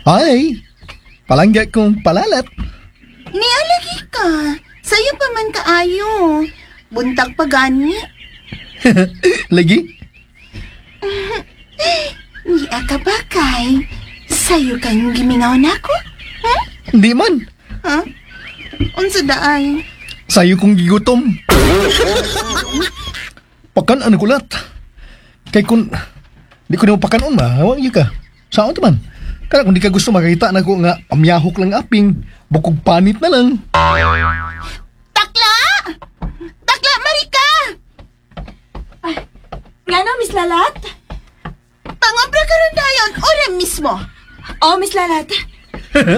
Ay, palangga kong palalat. Nialagi ka. Sayo pa man kaayo. Buntag pa gani. Lagi? Ni akabakay. Sayo kang gimingaw na ako? Hindi man. Ha? Unsa daay? Sayo kong gigutom. Pakan ano kulat. Kay kun di ko na pakanon mahawag yun ka. Saan man? Kaya kung di ka gusto makita na ko nga pamyahok lang aping, bukog panit na lang. Takla! Takla, Marika! Nga no, Miss Lalat? Pangobra ka rin dayon, ora mismo. Oh, Miss Lalat.